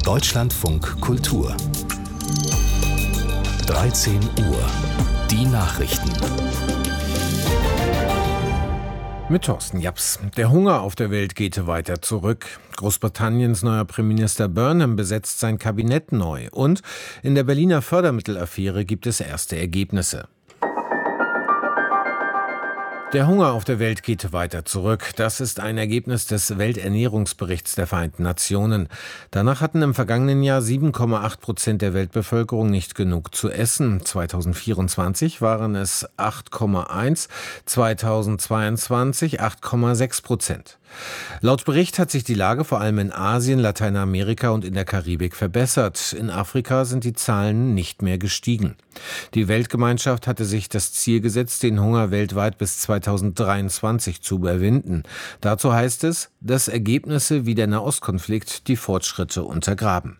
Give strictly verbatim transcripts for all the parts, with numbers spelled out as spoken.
Deutschlandfunk Kultur. dreizehn Uhr. Die Nachrichten. Mit Thorsten Japs. Der Hunger auf der Welt geht weiter zurück. Großbritanniens neuer Premierminister Burnham besetzt sein Kabinett neu. Und in der Berliner Fördermittelaffäre gibt es erste Ergebnisse. Der Hunger auf der Welt geht weiter zurück. Das ist ein Ergebnis des Welternährungsberichts der Vereinten Nationen. Danach hatten im vergangenen Jahr sieben Komma acht Prozent der Weltbevölkerung nicht genug zu essen. zweitausendvierundzwanzig waren es acht Komma eins, zweitausendzweiundzwanzig acht Komma sechs Prozent. Laut Bericht hat sich die Lage vor allem in Asien, Lateinamerika und in der Karibik verbessert. In Afrika sind die Zahlen nicht mehr gestiegen. Die Weltgemeinschaft hatte sich das Ziel gesetzt, den Hunger weltweit bis zweitausenddreiundzwanzig zu überwinden. Dazu heißt es, dass Ergebnisse wie der Nahostkonflikt die Fortschritte untergraben.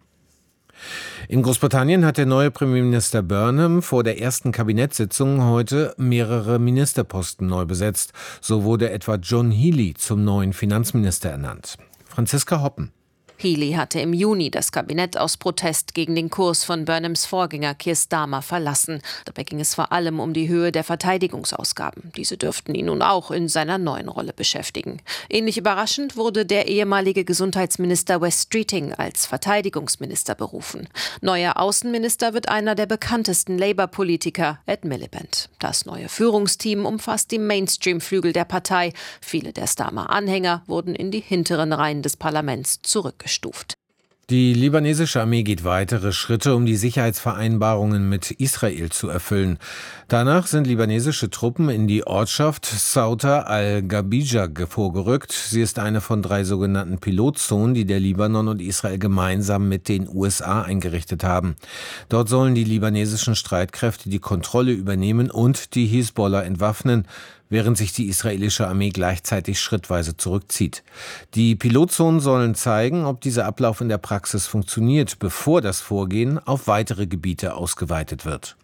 In Großbritannien hat der neue Premierminister Burnham vor der ersten Kabinettssitzung heute mehrere Ministerposten neu besetzt. So wurde etwa John Healey zum neuen Finanzminister ernannt. Franziska Hoppen. Healey hatte im Juni das Kabinett aus Protest gegen den Kurs von Burnhams Vorgänger Keir Starmer verlassen. Dabei ging es vor allem um die Höhe der Verteidigungsausgaben. Diese dürften ihn nun auch in seiner neuen Rolle beschäftigen. Ähnlich überraschend wurde der ehemalige Gesundheitsminister Wes Streeting als Verteidigungsminister berufen. Neuer Außenminister wird einer der bekanntesten Labour-Politiker, Ed Miliband. Das neue Führungsteam umfasst die Mainstream-Flügel der Partei. Viele der Starmer-Anhänger wurden in die hinteren Reihen des Parlaments zurückgestuft. Die libanesische Armee geht weitere Schritte, um die Sicherheitsvereinbarungen mit Israel zu erfüllen. Danach sind libanesische Truppen in die Ortschaft Sauta al-Gabija vorgerückt. Sie ist eine von drei sogenannten Pilotzonen, die der Libanon und Israel gemeinsam mit den U S A eingerichtet haben. Dort sollen die libanesischen Streitkräfte die Kontrolle übernehmen und die Hisbollah entwaffnen, während sich die israelische Armee gleichzeitig schrittweise zurückzieht. Die Pilotzonen sollen zeigen, ob dieser Ablauf in der Praxis funktioniert, bevor das Vorgehen auf weitere Gebiete ausgeweitet wird.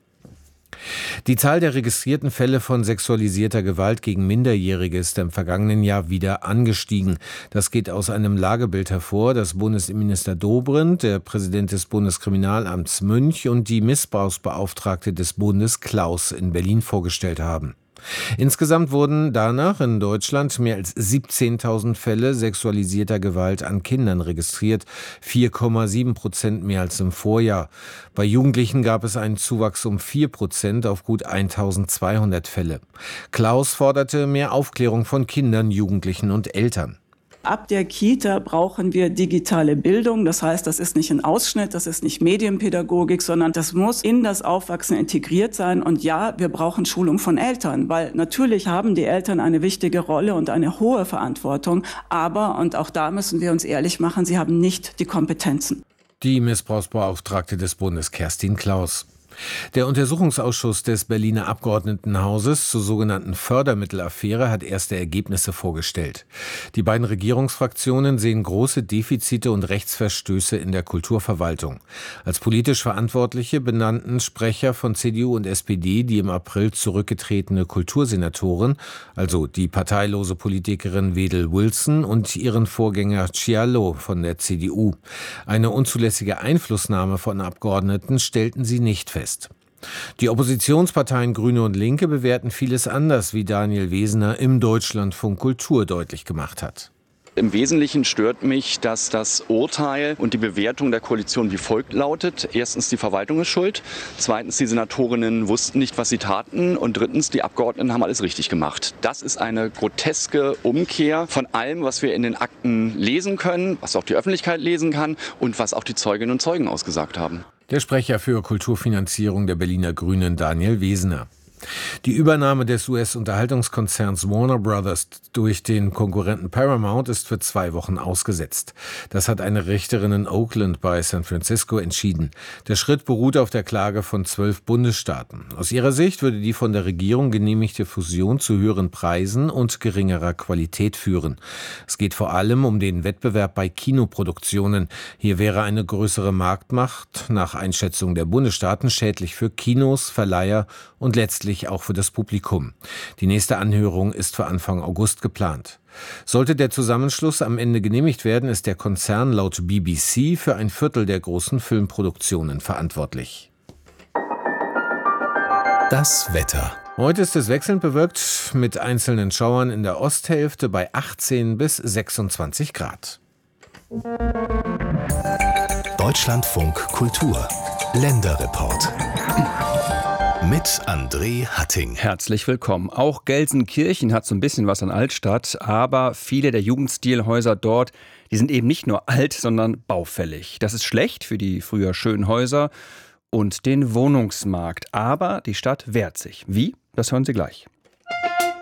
Die Zahl der registrierten Fälle von sexualisierter Gewalt gegen Minderjährige ist im vergangenen Jahr wieder angestiegen. Das geht aus einem Lagebild hervor, das Bundesinnenminister Dobrindt, der Präsident des Bundeskriminalamts Münch und die Missbrauchsbeauftragte des Bundes Klaus in Berlin vorgestellt haben. Insgesamt wurden danach in Deutschland mehr als siebzehntausend Fälle sexualisierter Gewalt an Kindern registriert, vier Komma sieben Prozent mehr als im Vorjahr. Bei Jugendlichen gab es einen Zuwachs um vier Prozent auf gut eintausendzweihundert Fälle. Klaus forderte mehr Aufklärung von Kindern, Jugendlichen und Eltern. Ab der Kita brauchen wir digitale Bildung. Das heißt, das ist nicht ein Ausschnitt, das ist nicht Medienpädagogik, sondern das muss in das Aufwachsen integriert sein. Und ja, wir brauchen Schulung von Eltern, weil natürlich haben die Eltern eine wichtige Rolle und eine hohe Verantwortung. Aber, und auch da müssen wir uns ehrlich machen, sie haben nicht die Kompetenzen. Die Missbrauchsbeauftragte des Bundes Kerstin Klaus. Der Untersuchungsausschuss des Berliner Abgeordnetenhauses zur sogenannten Fördermittelaffäre hat erste Ergebnisse vorgestellt. Die beiden Regierungsfraktionen sehen große Defizite und Rechtsverstöße in der Kulturverwaltung. Als politisch Verantwortliche benannten Sprecher von C D U und S P D die im April zurückgetretene Kultursenatorin, also die parteilose Politikerin Wedel Wilson und ihren Vorgänger Cialo von der C D U. Eine unzulässige Einflussnahme von Abgeordneten stellten sie nicht fest. Die Oppositionsparteien Grüne und Linke bewerten vieles anders, wie Daniel Wesener im Deutschlandfunk Kultur deutlich gemacht hat. Im Wesentlichen stört mich, dass das Urteil und die Bewertung der Koalition wie folgt lautet. Erstens, die Verwaltung ist schuld. Zweitens, die Senatorinnen wussten nicht, was sie taten. Und drittens, die Abgeordneten haben alles richtig gemacht. Das ist eine groteske Umkehr von allem, was wir in den Akten lesen können, was auch die Öffentlichkeit lesen kann und was auch die Zeuginnen und Zeugen ausgesagt haben. Der Sprecher für Kulturfinanzierung der Berliner Grünen, Daniel Wesener. Die Übernahme des U S-Unterhaltungskonzerns Warner Brothers durch den Konkurrenten Paramount ist für zwei Wochen ausgesetzt. Das hat eine Richterin in Oakland bei San Francisco entschieden. Der Schritt beruht auf der Klage von zwölf Bundesstaaten. Aus ihrer Sicht würde die von der Regierung genehmigte Fusion zu höheren Preisen und geringerer Qualität führen. Es geht vor allem um den Wettbewerb bei Kinoproduktionen. Hier wäre eine größere Marktmacht nach Einschätzung der Bundesstaaten schädlich für Kinos, Verleiher und letztlich verständlich auch für das Publikum. Die nächste Anhörung ist für Anfang August geplant. Sollte der Zusammenschluss am Ende genehmigt werden, ist der Konzern laut B B C für ein Viertel der großen Filmproduktionen verantwortlich. Das Wetter. Heute ist es wechselnd bewölkt mit einzelnen Schauern in der Osthälfte bei achtzehn bis sechsundzwanzig Grad. Deutschlandfunk Kultur. Länderreport. Mit André Hatting. Herzlich willkommen. Auch Gelsenkirchen hat so ein bisschen was an Altstadt, aber viele der Jugendstilhäuser dort, die sind eben nicht nur alt, sondern baufällig. Das ist schlecht für die früher schönen Häuser und den Wohnungsmarkt. Aber die Stadt wehrt sich. Wie? Das hören Sie gleich.